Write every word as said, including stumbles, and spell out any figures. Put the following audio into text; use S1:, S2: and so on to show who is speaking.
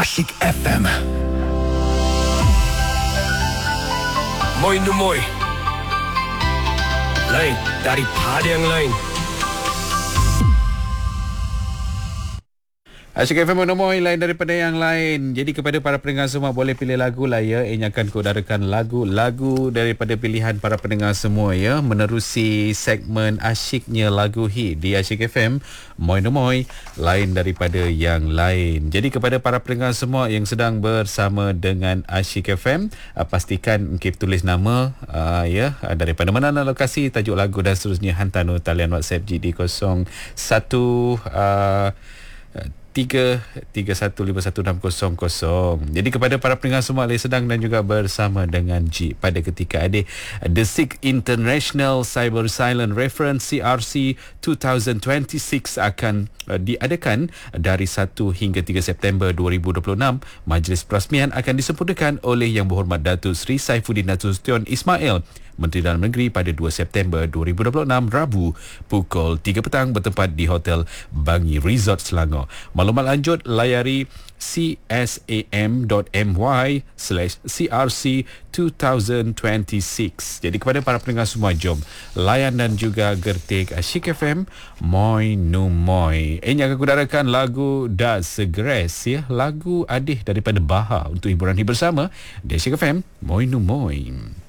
S1: Asyik F M. Moi nu moi. Lain daripada yang lain.
S2: Asyik F M Monomoy, lain daripada yang lain. Jadi kepada para pendengar semua, boleh pilih lagu lah ya. Ini akan kudarakan lagu-lagu daripada pilihan para pendengar semua ya, menerusi segmen asyiknya lagu hit di Asyik F M Monomoy, lain daripada yang lain. Jadi kepada para pendengar semua yang sedang bersama dengan Asyik F M, uh, pastikan okay, tulis nama uh, ya, uh, daripada mana lokasi, tajuk lagu dan seterusnya. Hantar talian WhatsApp G D kosong satu uh, tiga tiga satu lima satu enam kosong kosong. Jadi kepada para pendengar semua yang sedang dan juga bersama dengan G pada ketika adik, The sixth International Cyber Silent Reference C R C dua ribu dua puluh enam akan uh, diadakan dari satu hingga tiga September dua ribu dua puluh enam. Majlis perasmian akan disempurnakan oleh Yang Berhormat Datuk Seri Saifuddin Nasution Ismail, Menteri Dalam Negeri, pada dua September dua ribu dua puluh enam, Rabu, pukul tiga petang, bertempat di Hotel Bangi Resort Selangor. Maklumat lanjut layari csam.my slash crc dua ribu dua puluh enam. Jadi kepada para pendengar semua, jom layan dan juga gertik Asyik F M Moi Nu Moi. Ini akan kudarakan lagu Das Segres ya, lagu Adih daripada Baha untuk hiburan bersama di Asyik F M Moi Nu Moi.